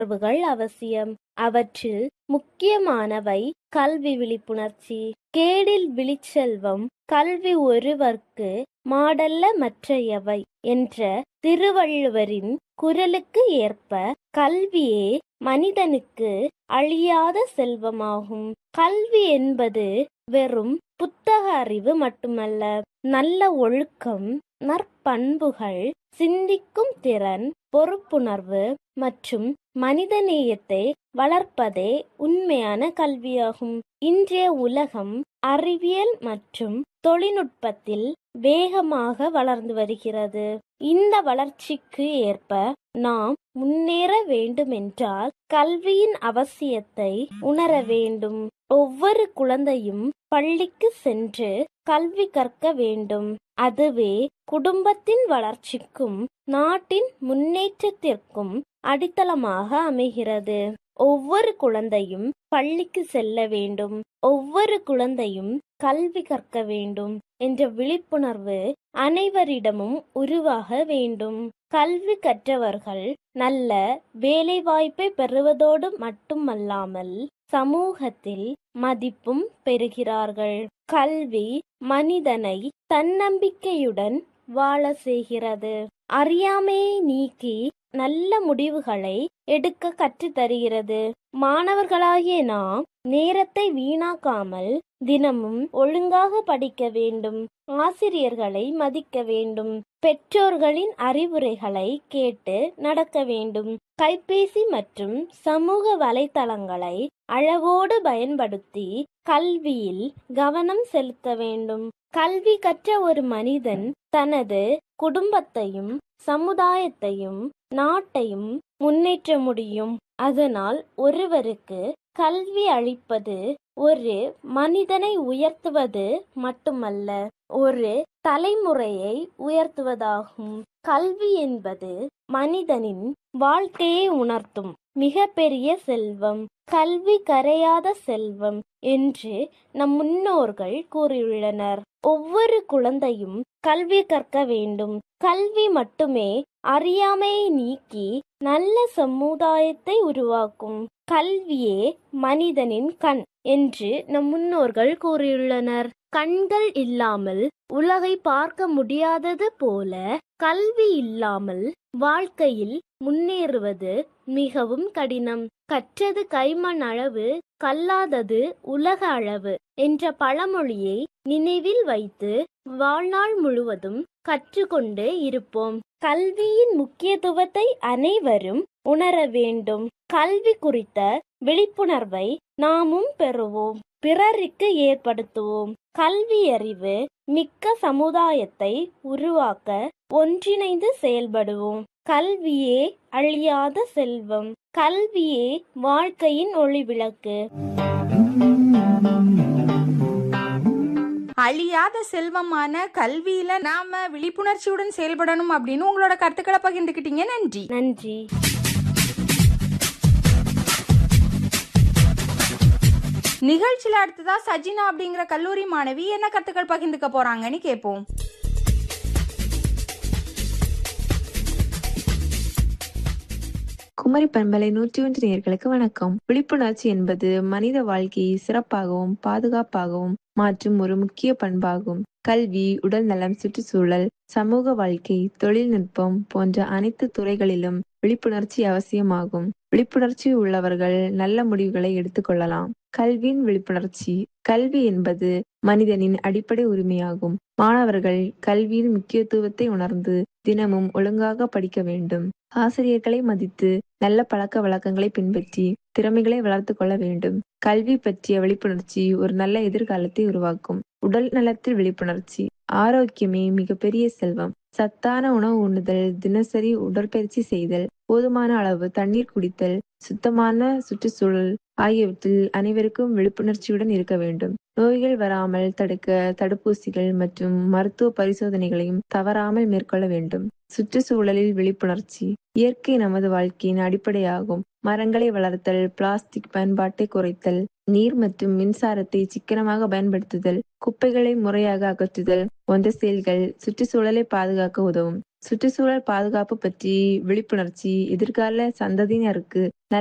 விழிப்புணர்வுகள் அவசியம். அவற்றில் முக்கியமானவை கல்வி விழிப்புணர்ச்சி. கேடில் விழிச்செல்வம் கல்வி ஒருவர்க்கு மாடல்ல மற்றையவை என்ற திருவள்ளுவரின் குரலுக்கு ஏற்ப கல்வியே மனிதனுக்கு அழியாத செல்வமாகும். கல்வி என்பது வெறும் புத்தக அறிவு மட்டுமல்ல, நல்ல ஒழுக்கம், நற்பண்புகள், சிந்திக்கும் திறன், பொறுப்புணர்வு மற்றும் மனிதநேயத்தை வளர்ப்பதே உண்மையான கல்வியாகும். இன்றைய உலகம் அறிவியல் மற்றும் தொழில்நுட்பத்தில் வேகமாக வளர்ந்து வருகிறது. இந்த வளர்ச்சிக்கு ஏற்ப நாம் முன்னேற வேண்டுமென்றால் கல்வியின் அவசியத்தை உணர வேண்டும். ஒவ்வொரு குழந்தையும் பள்ளிக்கு சென்று கல்வி கற்க வேண்டும். அதுவே குடும்பத்தின் வளர்ச்சிக்கும் நாட்டின் முன்னேற்றத்திற்கும் அடித்தளமாக அமைகிறது. ஒவ்வொரு குழந்தையும் பள்ளிக்கு செல்ல வேண்டும், ஒவ்வொரு குழந்தையும் கல்வி கற்க வேண்டும் என்ற விழிப்புணர்வு அனைவரிடமும் உருவாக வேண்டும். கல்வி கற்றவர்கள் நல்ல வேலைவாய்ப்பை பெறுவதோடு மட்டுமல்லாமல் சமூகத்தில் மதிப்பும் பெறுகிறார்கள். கல்வி மனிதனை தன்னம்பிக்கையுடன் வாழ செய்கிறது. அறியாமையை நீக்கி நல்ல முடிவுகளை எடுக்க கற்றுத்தருகிறது. மாணவர்களாகிய நாம் நேரத்தை வீணாக்காமல் தினமும் ஒழுங்காக படிக்க வேண்டும். ஆசிரியர்களை மதிக்க வேண்டும். பெற்றோர்களின் அறிவுரைகளை கேட்டு நடக்க வேண்டும். கைபேசி மற்றும் சமூக வலைத்தளங்களை அளவோடு பயன்படுத்தி கல்வியில் கவனம் செலுத்த வேண்டும். கல்வி கற்ற ஒரு மனிதன் தனது குடும்பத்தையும் சமுதாயத்தையும் நாட்டையும் முன்னேற்ற முடியும். அதனால் ஒருவருக்கு கல்வி அளிப்பது ஒரு மனிதனை உயர்த்துவது மட்டுமல்ல, ஒரு தலைமுறையை உயர்த்துவதாகும். கல்வி என்பது மனிதனின் வாழ்க்கையை உணர்த்தும் மிக பெரிய செல்வம். கல்வி கரையாத செல்வம் என்று நம் முன்னோர்கள் கூறியுள்ளனர். ஒவ்வொரு குழந்தையும் கல்வி கற்க வேண்டும். கல்வி மட்டுமே அறியாமையை நீக்கி நல்ல சமுதாயத்தை உருவாக்கும். கல்வியே மனிதனின் கண் என்று நம் முன்னோர்கள் கூறியுள்ளனர். கண்கள் இல்லாமல் உலகை பார்க்க முடியாதது போல கல்வி இல்லாமல் வாழ்க்கையில் முன்னேறுவது மிகவும் கடினம். கற்றது கைமண் அளவு, கல்லாதது உலக அளவு என்ற பழமொழியை நினைவில் வைத்து வாழ்நாள் முழுவதும் கற்றுக்கொண்டு இருப்போம். கல்வியின் முக்கியத்துவத்தை அனைவரும் உணர வேண்டும். கல்வி குறித்த விழிப்புணர்வை நாமும் பெறுவோம், பிறருக்கு ஏற்படுத்துவோம். கல்வி அறிவு மிக்க சமுதாயத்தை உருவாக்க ஒன்றிணைந்து செயல்படுவோம். கல்வியே அழியாத செல்வம். கல்வியே வாழ்க்கையின் ஒளிவிளக்கு. அழியாத செல்வமான கல்வியில நாம விழிப்புணர்ச்சியுடன் செயல்படணும் அப்படின்னு உங்களோட கருத்துக்களை பகிர்ந்துக்கிட்டீங்க. நன்றி. நன்றி. நிகழ்ச்சியில அடுத்ததா சஜினா அப்படிங்கிற கல்லூரி மாணவி என்ன கருத்துக்கள் பகிர்ந்துக்க போறாங்கன்னு கேட்போம். குமரி பண்பலை 101 நேயர்களுக்கு வணக்கம். விழிப்புணர்ச்சி என்பது மனித வாழ்க்கையை சிறப்பாகவும் பாதுகாப்பாகவும் மாற்றும் ஒரு முக்கிய பண்பாகும். கல்வி, உடல் நலம், சுற்றுச்சூழல், சமூக வாழ்க்கை, தொழில்நுட்பம் போன்ற அனைத்து துறைகளிலும் விழிப்புணர்ச்சி அவசியமாகும். விழிப்புணர்ச்சி உள்ளவர்கள் நல்ல முடிவுகளை எடுத்துக்கொள்ளலாம். கல்வியின் விழிப்புணர்ச்சி. கல்வி என்பது மனிதனின் அடிப்படை உரிமையாகும். மாணவர்கள் கல்வியின் முக்கியத்துவத்தை உணர்ந்து தினமும் ஒழுங்காக படிக்க வேண்டும். ஆசிரியர்களை மதித்து நல்ல பழக்க வழக்கங்களை பின்பற்றி திறமைகளை வளர்த்து கொள்ள வேண்டும். கல்வி பற்றிய விழிப்புணர்ச்சி ஒரு நல்ல எதிர்காலத்தை உருவாக்கும். உடல் நலத்தில் விழிப்புணர்ச்சி. ஆரோக்கியமே மிகப்பெரிய செல்வம். சத்தான உணவு உண்ணுதல், தினசரி உடற்பயிற்சி செய்தல், போதுமான அளவு தண்ணீர் குடித்தல், சுத்தமான சுற்றுச்சூழல் ஆகியவற்றில் அனைவருக்கும் விழிப்புணர்ச்சியுடன் இருக்க வேண்டும். நோய்கள் வராமல் தடுக்க தடுப்பூசிகள் மற்றும் மருத்துவ பரிசோதனைகளையும் தவறாமல் மேற்கொள்ள வேண்டும். சுற்றுச்சூழலில் விழிப்புணர்ச்சி. இயற்கை நமது வாழ்க்கையின் அடிப்படையாகும். மரங்களை வளர்த்தல், பிளாஸ்டிக் பயன்பாட்டை குறைத்தல், நீர் மற்றும் மின்சாரத்தை சிக்கனமாக பயன்படுத்துதல், குப்பைகளை முறையாக அகற்றுதல் போன்ற செயல்கள் சுற்றுச்சூழலை பாதுகாக்க உதவும். சுற்றுச்சூழல் பாதுகாப்பு பற்றி விழிப்புணர்ச்சி எதிர்கால சந்ததியினருக்கு